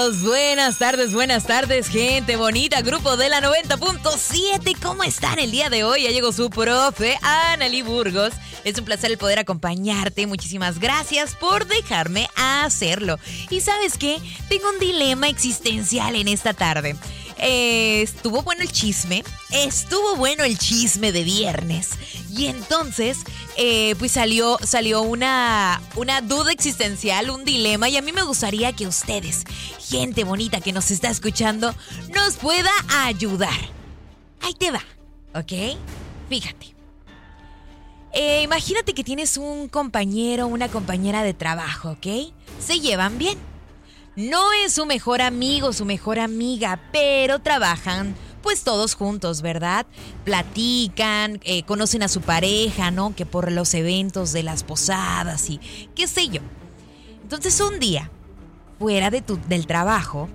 tardes, buenas tardes, gente bonita, grupo de la 90.7. ¿Cómo están el día de hoy? Ya llegó su profe, Analí Burgos. Es un placer el poder acompañarte. Muchísimas gracias por dejarme hacerlo. Y ¿sabes qué? Tengo un dilema existencial en esta tarde. Estuvo bueno el chisme de viernes. Y entonces, pues salió una duda existencial, un dilema. Y a mí me gustaría que ustedes, gente bonita que nos está escuchando, nos pueda ayudar. Ahí te va, ¿ok? Fíjate. Imagínate que tienes un compañero o una compañera de trabajo, ¿ok? Se llevan bien. No es su mejor amigo, su mejor amiga, pero trabajan pues todos juntos, ¿verdad? Platican, conocen a su pareja, ¿no? Que por los eventos de las posadas y qué sé yo. Entonces un día, fuera del trabajo,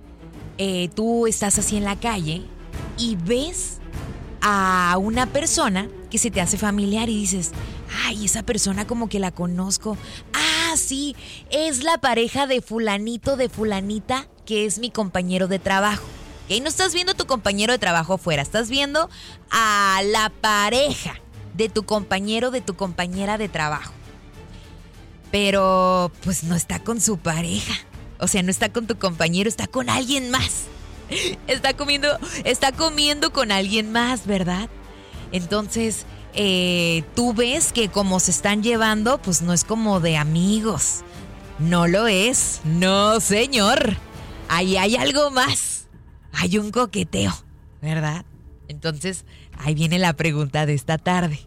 tú estás así en la calle y ves a una persona que se te hace familiar y dices, ay, esa persona como que la conozco. Ah, sí, es la pareja de fulanito, de fulanita, que es mi compañero de trabajo. ¿Ok? No estás viendo a tu compañero de trabajo afuera, estás viendo a la pareja de tu compañero, de tu compañera de trabajo. Pero, pues no está con su pareja. O sea, no está con tu compañero, está con alguien más. Está comiendo con alguien más, ¿verdad? Entonces, tú ves que como se están llevando, pues no es como de amigos. No lo es. No, señor. Ahí hay algo más. Hay un coqueteo, ¿verdad? Entonces, ahí viene la pregunta de esta tarde.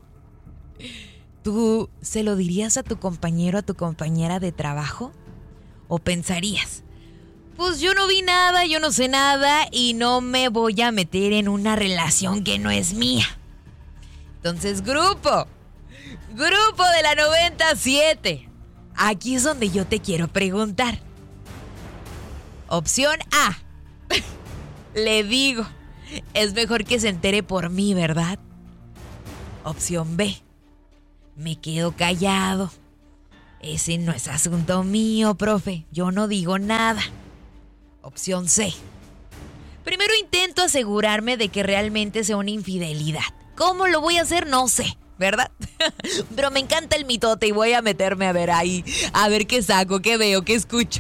¿Tú se lo dirías a tu compañero, a tu compañera de trabajo? ¿O pensarías, pues yo no vi nada, yo no sé nada y no me voy a meter en una relación que no es mía? Entonces, grupo de la 97. Aquí es donde yo te quiero preguntar. Opción A. Le digo, es mejor que se entere por mí, ¿verdad? Opción B. Me quedo callado. Ese no es asunto mío, profe. Yo no digo nada. Opción C. Primero intento asegurarme de que realmente sea una infidelidad. ¿Cómo lo voy a hacer? No sé, ¿verdad? Pero me encanta el mitote y voy a meterme a ver ahí, a ver qué saco, qué veo, qué escucho.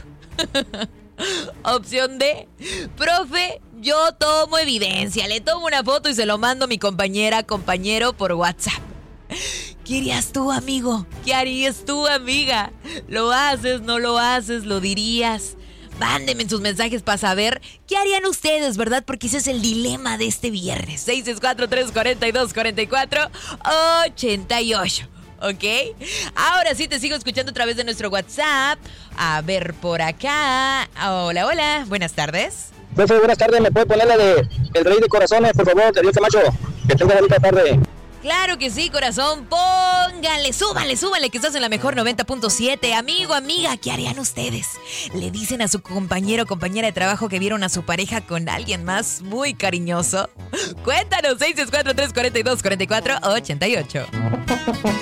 Opción D. Profe, yo tomo evidencia, le tomo una foto y se lo mando a mi compañero por WhatsApp. ¿Qué harías tú, amigo? ¿Qué harías tú, amiga? ¿Lo haces, no lo haces, lo dirías? Mándenme sus mensajes para saber qué harían ustedes, ¿verdad? Porque ese es el dilema de este viernes. 664-342-4488. ¿Ok? Ahora sí te sigo escuchando a través de nuestro WhatsApp. A ver, por acá. Hola. Buenas tardes. Profe, buenas tardes. ¿Me puede poner la de El Rey de Corazones, por favor? Te digo, Camacho. Que tenga bonita tarde. Claro que sí, corazón. Pónganle, súbanle, que estás en la mejor 90.7. Amigo, amiga, ¿qué harían ustedes? Le dicen a su compañero o compañera de trabajo que vieron a su pareja con alguien más muy cariñoso. Cuéntanos, 664-342-4488.